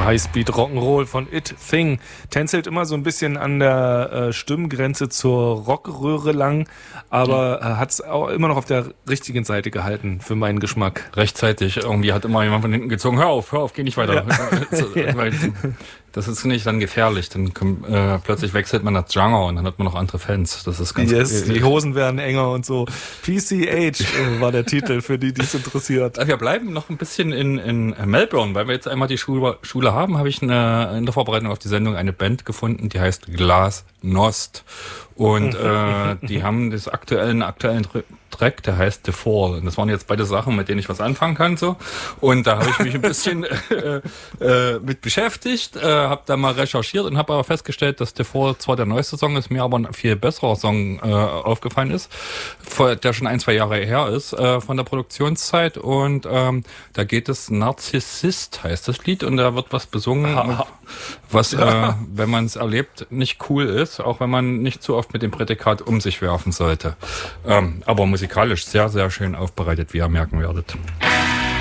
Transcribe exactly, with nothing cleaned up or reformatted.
Highspeed Rock'n'Roll von It Thing. Tänzelt immer so ein bisschen an der äh, Stimmgrenze zur Rockröhre lang, aber äh, hat es auch immer noch auf der richtigen Seite gehalten für meinen Geschmack. Rechtzeitig. Irgendwie hat immer jemand von hinten gezogen, hör auf, hör auf, geh nicht weiter. Ja. Weil, das ist nicht dann gefährlich. Dann äh, plötzlich wechselt man das Genre und dann hat man noch andere Fans. Das ist ganz yes, die Hosen werden enger und so. P C H äh, war der Titel für die, die es interessiert. Wir bleiben noch ein bisschen in, in Melbourne, weil wir jetzt einmal die Schule, Schule haben, habe ich eine, in der Vorbereitung auf die Sendung eine Band gefunden, die heißt Glasnost. Und äh, die haben das aktuellen aktuellen Track, der heißt The Fall. Und das waren jetzt beide Sachen, mit denen ich was anfangen kann. So. Und da habe ich mich ein bisschen äh, äh, mit beschäftigt, äh, habe da mal recherchiert und habe aber festgestellt, dass The Fall zwar der neueste Song ist, mir aber ein viel besserer Song äh, aufgefallen ist, der schon ein, zwei Jahre her ist äh, von der Produktionszeit. Und ähm, da geht es Narzissist, heißt das Lied. Und da wird was besungen, Aha. was, äh, wenn man es erlebt, nicht cool ist, auch wenn man nicht zu oft mit dem Prädikat um sich werfen sollte. Ähm, aber musikalisch sehr, sehr schön aufbereitet, wie ihr merken werdet.